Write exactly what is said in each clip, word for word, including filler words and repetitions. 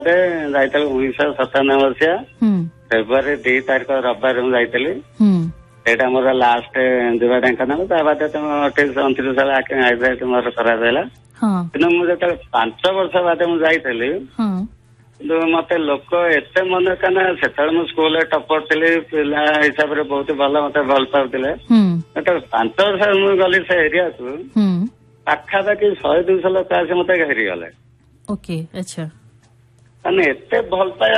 जाइए उन्नीस सतानबे मसीहा फेब्रुआरी दी तारीख रविवार मुझे ସେଇଟା ମୋର ଲାଷ୍ଟ ଯିବା ଢେଙ୍କାନାଳ ତା ବାଦ ଅଠେଇଶ ଅଣତିରିଶ ସାଲ ଆଇସାଇଟ୍ ମୋର ଖରାପ ହେଲା। କିନ୍ତୁ ମୁଁ ଯେତେବେଳେ ପାଞ୍ଚ ବର୍ଷ ବାଦେ ମୁଁ ଯାଇଥିଲି କିନ୍ତୁ ମତେ ଲୋକ ଏତେ ମନେ କାନା ସେତେବେଳେ ମୁଁ ସ୍କୁଲରେ ଟପର ଥିଲି ପିଲା ହିସାବରେ ବହୁତ ଭଲ ମତେ ଭଲ ପାଉଥିଲେ। ଯେତେବେଳେ ପାଞ୍ଚ ବର୍ଷ ମୁଁ ଗଲି ସେ ଏରିଆକୁ ପାଖାପାଖି ଶହେ ଦୁଇଶହ ଲୋକ ଆସି ମତେ ଘେରିଗଲେ। ମାନେ ଏତେ ଭଲ ପାଇବା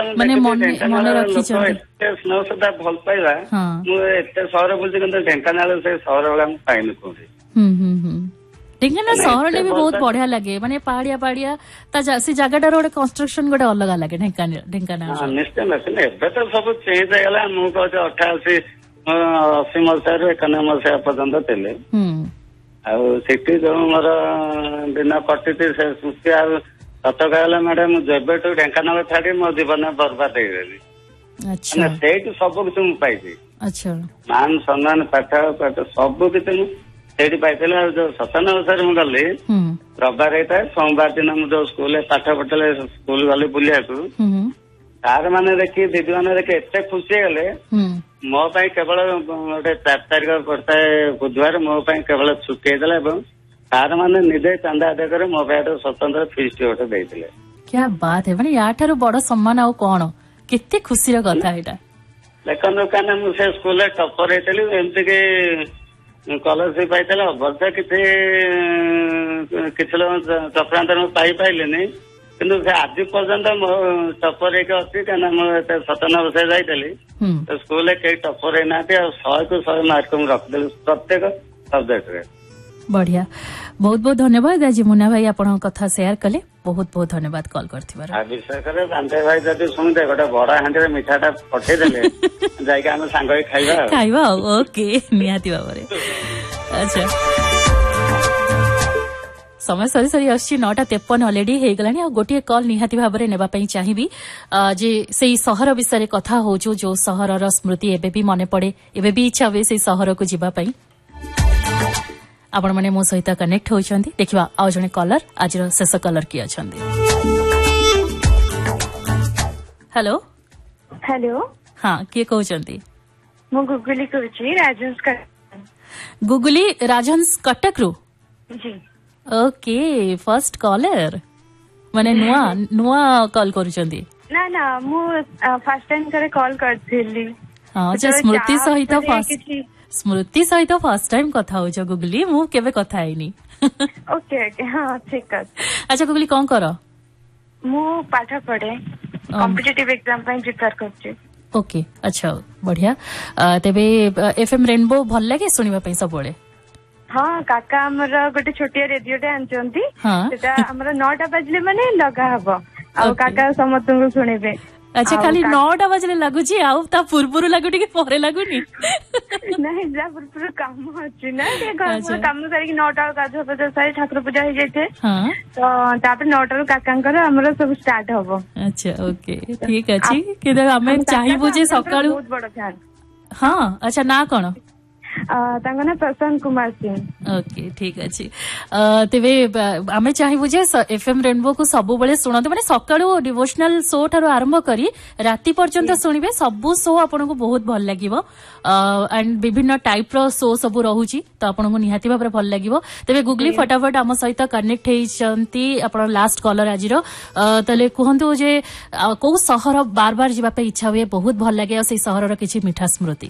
ଏତେ ସ୍ନେହ ସୁଧା ଭଲ ପାଇବା ମୁଁ ଏତେ ସହର ବୁଲୁଛି କିନ୍ତୁ ଢେଙ୍କାନାଳ ସେ ସହର ଭଳିଆ ମୁଁ ପାଇନି କୋଉଠି। ଢେଙ୍କାନାଳ ସହରଟା ବି ବହୁତ ବଢିଆ ଲାଗେ ମାନେ ପାହାଡିଆ ପାହାଡିଆ ସେ ଜାଗାଟାର ଗୋଟେ କନଷ୍ଟ୍ରକ୍ସନ ଗୋଟେ ଅଲଗା ଲାଗେ ଢେଙ୍କାନାଳ ଢେଙ୍କାନାଳ ନିଶ୍ଚୟ ନିଶ୍ଚୟ। ଏବେ ତ ସବୁ ଚେଞ୍ଜ ହେଇଗଲା। ମୁଁ କହୁଛି ଅଠାଅଶୀ ଅଶୀ ମସିହାରୁ ଏକାନବେ ମସିହା ପର୍ଯ୍ୟନ୍ତ ଥିଲେ ଆଉ ସେଠି ଯୋଉ ମୋର ଦିନ କଟିଛି ସେ ସ୍ମୃତି ଆଉ ସତ କହିଲା ମ୍ୟାଡାମ ମୁଁ ଯେବେଠୁ ଢେଙ୍କାନାଳ ଛାଡି ମୋ ଜୀବନ ବର୍ବାଦ ହେଇଗଲି। ସେଇଠୁ ସବୁ କିଛି ମୁଁ ପାଇଛି ମାନ ସମ୍ମାନ ପାଠ ପାଠ ସବୁ କିଛି ମୁଁ ସେଇଠି ପାଇଥିଲି। ଆଉ ଯୋଉ ସତାନବେ ମସିହାରେ ମୁଁ ଗଲି ରବିବାର ହେଇଥାଏ ସୋମବାର ଦିନ ମୁଁ ଯୋଉ ସ୍କୁଲରେ ପାଠ ପଢୁଥିଲେ ସ୍କୁଲ ଗଲି ବୁଲିବାକୁ ସାର୍ ମାନେ ଦେଖି ଦିଦି ମାନେ ଦେଖି ଏତେ ଖୁସି ହେଇଗଲେ ମୋ ପାଇଁ କେବଳ ଗୋଟେ ଚାରି ତାରିଖ ପଡିଥାଏ ବୁଧବାର ମୋ ପାଇଁ କେବଳ ଛୁଟି ହେଇଥିଲା ଏବଂ ସାର୍ ମାନେ ନିଜେ ଚାନ୍ଦା ଆଦାୟ କରି ମୋ ପାଇଁ ସ୍ୱତନ୍ତ୍ର ଫିଷ୍ଟ ଗୋଟେ ଦେଇଥିଲେ। क्या बात है, याठारू बड़ सम्मान आउ कौन केते खुशीर कथा एटा। देखो काना मु से स्कूल रे टॉपर हेतली एमति के स्कॉलरशिप पाइतला वर्षा किथे किछलो चक्रांत पाई पाइलेनी किंतु से आज पर्यंत मो टॉपर एक अछि काना मु सतानबे वर्ष जाइतली तो स्कूल रे के टॉपर हे नाते और सौ को सौ मार्क मु रख देली प्रत्येक सब्जेक्ट रे। बढ़िया, बहुत बहुत धन्यवाद आज मुन्ना भाई आपण कथा शेयर कले। बहुत बहुत धन्यवाद कॉल करथिबार। आ विशेष करे बांते भाई जदी सुनते गोटे बड़ा हांडी रे मिठाटा पठे देले जायके हम संग खाइबा खाइबा ओके निहाती बाबरे। अच्छा समय सरी सरी आछि नौटा तेपन ऑलरेडी हे गलानी आ गोटे कॉल निहाती भाबरे नेबा पई चाहिबी जे सेही सहर विषय कथा होजो जो सहरर स्मृति एबे भी मने पड़े एबे भी इच्छा हुए सेही सहर को जिबा पई। आपण माने मो सहित कनेक्ट होइछंती देखिबा आ जने कॉलर आज शेष कॉलर की अछंती। हेलो हेलो हां के कहउछंती? मो गुगली कहउची राजहंस कटक। गुगली राजहंस कटक रु जी ओके फर्स्ट कॉलर माने नुआ नुआ कॉल करूछंती ना ना मु फर्स्ट टाइम करे कॉल करथिली। हां जे स्मृति सहित फर्स्ट स्मृति सहित फर्स्ट टाइम कथा हो गुगली मु केबे कथा आईनी। ओके ओके हां ठीक है। अच्छा गुगली कोन करो? मु पाठ पढे कॉम्पिटिटिव एग्जाम ପାଇଁ प्रिपेयर करछि। ओके अच्छा बढ़िया। तेबे एफएम रेनबो भल लागे सुनिबा ପାଇଁ सबले? हां काका हमर गोटे छोटिया रेडियोटे आनचंती सेटा हमर नौटा बजले माने लगा हबो आ काका समतंगु सुनेबे। अच्छा खाली नौटा बजले लगुची आउ ता पूर्वरु लागुटी कि परे लागुनी? नहीं जा पूर्वरु काम अछि ना के घर काम सारी कि नौटा गाधो बजे सारी ठाकुर पूजा हो जाइते हां तो तापर नौटा रु काकांकर हमर सब स्टार्ट हबो। अच्छा ओके ठीक अछि कि हमें चाहिबो जे सकाळु बहुत बड़ ध्यान। हां अच्छा ना कोन तांगा ना प्रशांत कुमार सिंह। ओके ठीक अछि तेबे आमे चाहिबो जे एफएम रेनबो को सबु बेले सुनते माने सकाळु डिवोशनल शो थारो आरंभ करी राति पर्यंत सुनिबे सबु शो आपन को बहुत भल लागिवो एंड विभिन्न टाइप रो शो सबु रहूची तो आपन को निहाती भाबरे भल लागिवो। तेबे गुगली फटाफट हम सहित कनेक्ट हेई चंती आपन लास्ट कॉलर आजिरो तले कहंतु जे को शहर बार बार जिबा पे इच्छा हुए बहुत भल लागे और से शहर रो किछि मीठा स्मृति?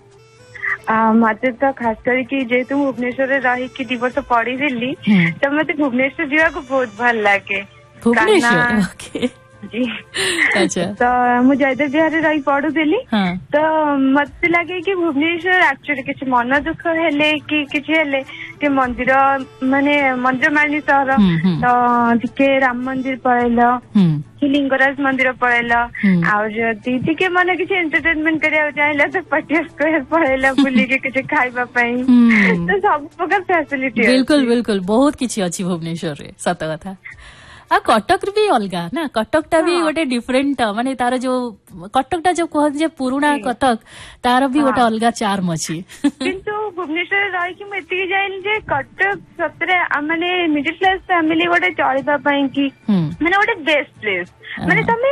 मते तो खास करके जेतु भुवनेश्वर रे रही कि दी वर्ष पढ़ी दिल्ली तो मते भुवनेश्वर जीवा को बहुत भल लागे। भुवनेश्वर ओके जी अच्छा तो मु जयदेव बिहार रे रही पढ़ु दिल्ली तो मते लागे कि भुवनेश्वर एक्चुअली किछ मन दुख हेले कि किछ हेले कि मंदिर माने मंदिर मानी सहर तो दिके राम मंदिर पळेलो लिंगराज मंदिर पळेला और दीदी के माने किछ एंटरटेनमेंट करिया चाहिला तो पटिया स्क्वायर पळेला बुली के किछ खाइबा पई तो सब प्रकार फैसिलिटी बिल्कुल बिल्कुल बहुत किछ अछि भुवनेश्वर रे सत कथा। आ कटक भी अलगा ना कटक टा भी गोटे डिफरेंट माने तार जो कटक टा जो कहत जे पुराना कटक तार भी गोटे अलगा चार्म अछि किंतु भुवनेश्वर रही मुझे जाइली जे कटक सतरे माने मिडिल क्लास फैमिली गोटे चलवा कि माने गोटे बेस्ट प्लेस माने